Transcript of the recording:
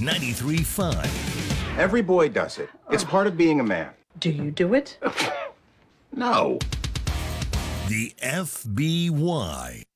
93.5. Every boy does it. It's part of being a man. Do you do it? No. The FBY.